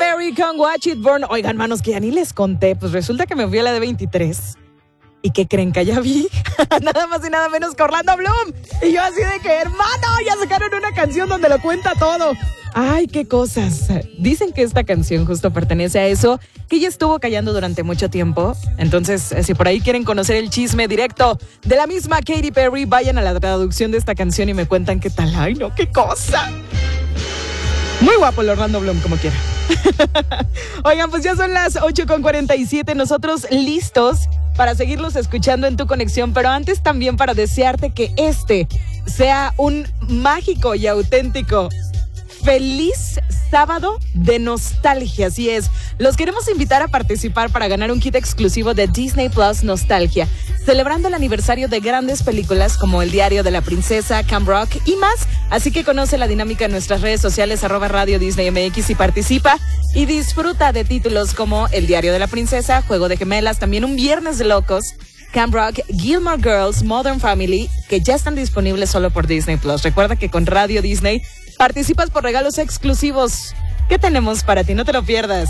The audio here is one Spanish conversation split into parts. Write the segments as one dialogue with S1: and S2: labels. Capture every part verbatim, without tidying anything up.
S1: Perry con Watch It Burn. Oigan, manos, que ya ni les conté. Pues resulta que me fui a la de veintitrés. ¿Y qué creen que ya vi? Nada más y nada menos que Orlando Bloom. Y yo así de que, hermano, ya sacaron una canción donde lo cuenta todo. Ay, qué cosas. Dicen que esta canción justo pertenece a eso, que ella estuvo callando durante mucho tiempo. Entonces, si por ahí quieren conocer el chisme directo de la misma Katy Perry, vayan a la traducción de esta canción y me cuentan qué tal. Ay, no, qué cosa. Muy guapo el Orlando Bloom, como quiera. Oigan, pues ya son las ocho con cuarenta y siete. Nosotros listos para seguirlos escuchando en Tu Conexión, pero antes también para desearte que este sea un mágico y auténtico feliz sábado de nostalgia. Así es, los queremos invitar a participar para ganar un kit exclusivo de Disney Plus Nostalgia, celebrando el aniversario de grandes películas como El Diario de la Princesa, Camp Rock y más. Así que conoce la dinámica en nuestras redes sociales, arroba Radio Disney M X, y participa y disfruta de títulos como El Diario de la Princesa, Juego de Gemelas, también Un Viernes de Locos, Camp Rock, Gilmore Girls, Modern Family, que ya están disponibles solo por Disney Plus. Recuerda que con Radio Disney participas por regalos exclusivos. ¿Qué tenemos para ti? No te lo pierdas.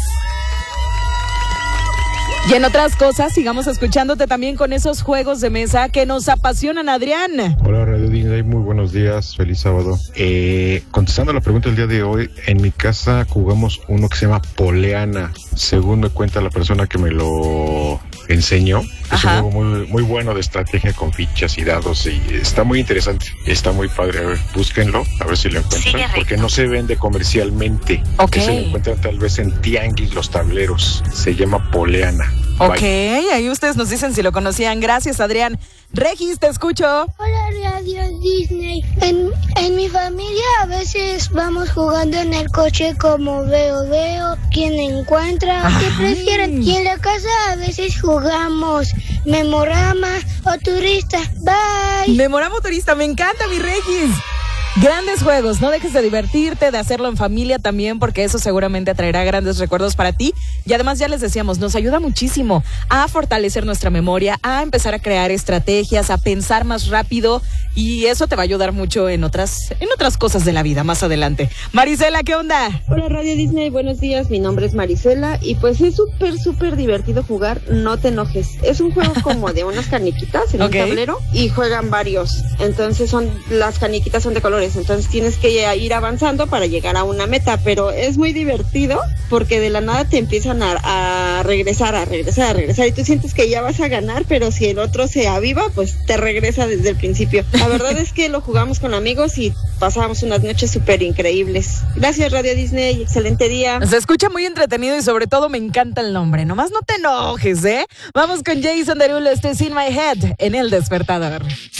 S1: Y en otras cosas, sigamos escuchándote también con esos juegos de mesa que nos apasionan, Adrián.
S2: Hola, Radio Disney, muy buenos días, feliz sábado. Eh, contestando a la pregunta del día de hoy, en mi casa jugamos uno que se llama Poleana. Según me cuenta la persona que me lo enseñó, es Ajá. un juego muy, muy bueno de estrategia con fichas y dados y está muy interesante, está muy padre. A ver, búsquenlo, a ver si lo encuentran, porque no se vende comercialmente.
S1: Okay.
S2: Se lo encuentran tal vez en tianguis los tableros, se llama Poleana.
S1: Ok, Bye. Ahí ustedes nos dicen si lo conocían. Gracias, Adrián. Regis, te escucho.
S3: Hola, Radio Disney. En, en mi familia a veces vamos jugando en el coche como veo, veo, quién encuentra, Ay. qué prefieren. Y en la casa a veces jugamos Memorama o Turista. Bye.
S1: Memorama o Turista, me encanta, mi Regis. Grandes juegos, no dejes de divertirte, de hacerlo en familia también, porque eso seguramente atraerá grandes recuerdos para ti. Y además, ya les decíamos, nos ayuda muchísimo a fortalecer nuestra memoria, a empezar a crear estrategias, a pensar más rápido, y eso te va a ayudar mucho en otras, en otras cosas de la vida más adelante. Marisela, ¿qué onda?
S4: Hola, Radio Disney, buenos días, mi nombre es Marisela, y pues es súper, súper divertido jugar No Te Enojes. Es un juego como de unas caniquitas en okay. un tablero, y juegan varios, entonces son las caniquitas son de colores. Entonces tienes que ir avanzando para llegar a una meta, pero es muy divertido porque de la nada te empiezan a, a regresar, a regresar, a regresar y tú sientes que ya vas a ganar, pero si el otro se aviva, pues te regresa desde el principio. La verdad es que lo jugamos con amigos y pasábamos unas noches súper increíbles. Gracias, Radio Disney, excelente día.
S1: Se escucha muy entretenido y sobre todo me encanta el nombre. Nomás no te enojes, ¿eh? Vamos con Jason Derulo, este es In My Head en El Despertador.